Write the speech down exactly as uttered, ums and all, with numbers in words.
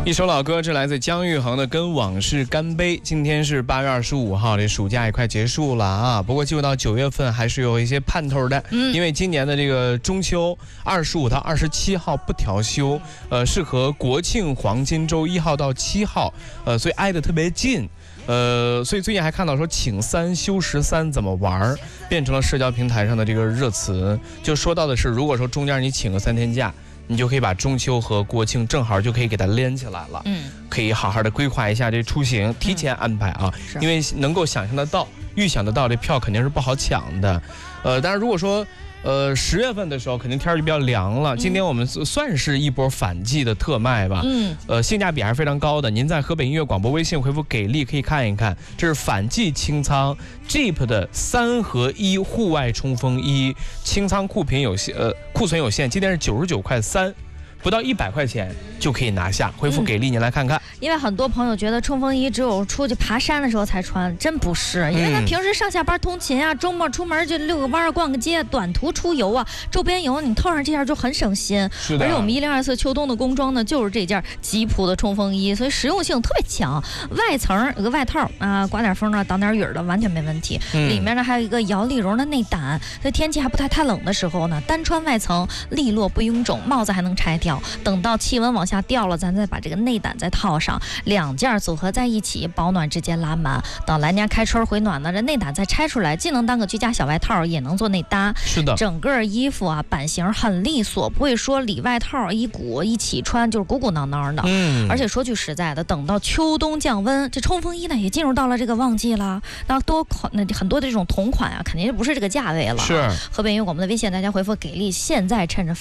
一首老歌，这来自姜育恒的《跟往事干杯》。今天是八月二十五号，这暑假也快结束了啊。不过进入到九月份，还是有一些盼头的。嗯，因为今年的这个中秋二十五到二十七号不调休，呃，是和国庆黄金周一号到七号，呃，所以挨得特别近。呃，所以最近还看到说请三休十三怎么玩，变成了社交平台上的这个热词。就说到的是，如果说中间你请个三天假，你就可以把中秋和国庆正好就可以给它连起来了，嗯，可以好好的规划一下这出行，提前安排啊，嗯、因为能够想象得到、预想得到，这票肯定是不好抢的。呃，当然如果说呃十月份的时候，肯定天就比较凉了。今天我们算是一波反季的特卖吧，嗯，呃，性价比还是非常高的。您在河北音乐广播微信回复“给力”可以看一看，这是反季清仓 Jeep 的三合一户外冲锋衣，清仓库品有限，呃，库存有限，今天是九十九块三。不到一百块钱就可以拿下，回复给力，您来看看。 因为很多朋友觉得冲锋衣只有出去爬山的时候才穿，真不是，因为他平时上下班通勤啊，周末出门就遛个弯、逛个街，短途出游啊，周边游你套上这件就很省心。是的。而且我们一零二四秋冬的工装呢，就是这件吉普的冲锋衣，所以实用性特别强。外层有个外套啊，刮点风啊，挡点雨的，完全没问题。嗯、里面呢还有一个摇粒绒的内胆，所以天气还不太太冷的时候呢，单穿外层利落不臃肿，帽子还能拆掉。等到气温往下掉了，咱再把这个内胆再套上，两件组合在一起，保暖直接拉满。等来年开春回暖呢，这内胆再拆出来，既能当个居家小外套，也能做内搭。 是的， 整个衣服啊版型很利索，不会说里外套一股一起穿就是鼓鼓囊囊的。嗯，而且说句实在的，等到秋冬降温，这冲锋衣呢也进入到了这个旺季了。那多款那很多的这种同款啊，肯定不是这个价位了。 是河北音乐广播的微信，大家回复给力，现在趁着